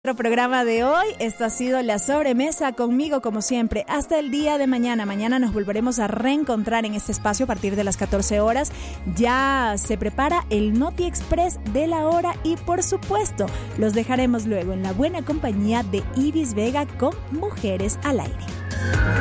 Nuestro programa de hoy, esto ha sido La Sobremesa conmigo como siempre, hasta el día de mañana. Mañana nos volveremos a reencontrar en este espacio a partir de las 14 horas. Ya se prepara el Noti Express de la hora y por supuesto los dejaremos luego en la buena compañía de Ibis Vega con Mujeres al Aire.